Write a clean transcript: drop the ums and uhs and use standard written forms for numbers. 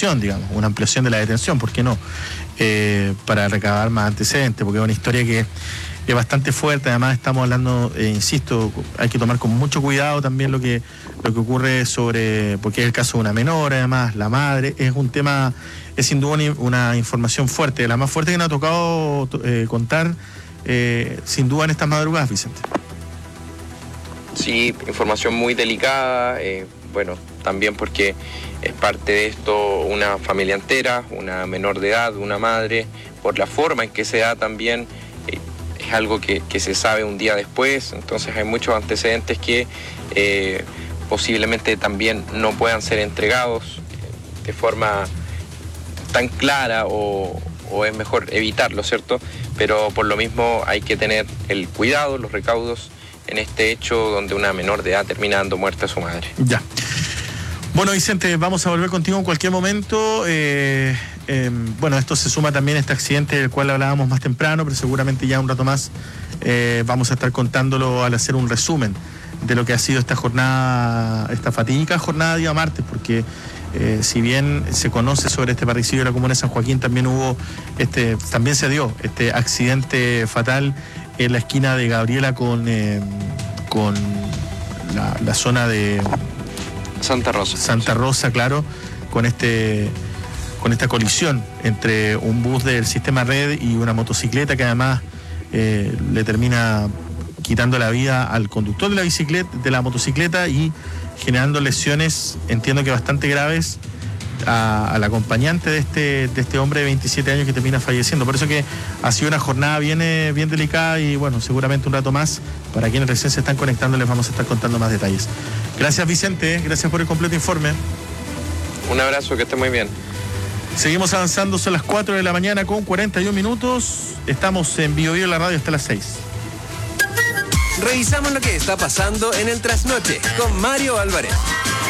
ampliación, digamos, una ampliación de la detención, ¿por qué no? Para recabar más antecedentes, porque es una historia que es bastante fuerte. Además estamos hablando, insisto, hay que tomar con mucho cuidado también lo que ocurre porque es el caso de una menor, además la madre, es un tema, es sin duda una información fuerte, la más fuerte que nos ha tocado contar sin duda en estas madrugadas, Vicente. Sí, información muy delicada, bueno, también porque es parte de esto una familia entera, una menor de edad, una madre, por la forma en que se da también. Es algo que se sabe un día después, entonces hay muchos antecedentes que posiblemente también no puedan ser entregados de forma tan clara o es mejor evitarlo, ¿cierto? Pero por lo mismo hay que tener el cuidado, los recaudos en este hecho donde una menor de edad termina dando muerte a su madre. Ya. Bueno, Vicente, vamos a volver contigo en cualquier momento. Bueno, esto se suma también a este accidente del cual hablábamos más temprano, pero seguramente ya un rato más vamos a estar contándolo al hacer un resumen de lo que ha sido esta jornada, esta fatídica jornada de día martes, porque si bien se conoce sobre este parricidio de la comuna de San Joaquín, también también se dio este accidente fatal en la esquina de Gabriela con la zona de Santa Rosa, claro, con esta colisión entre un bus del sistema Red y una motocicleta que además le termina quitando la vida al conductor de la motocicleta y generando lesiones, entiendo que bastante graves, al acompañante de este hombre de 27 años que termina falleciendo. Por eso que ha sido una jornada bien delicada y bueno, seguramente un rato más, para quienes recién se están conectando, les vamos a estar contando más detalles. Gracias, Vicente, gracias por el completo informe. Un abrazo, que esté muy bien. Seguimos avanzando, son las 4 de la mañana con 41 minutos. Estamos en Bio Bio, la radio, hasta las 6. Revisamos lo que está pasando en el trasnoche con Mario Álvarez.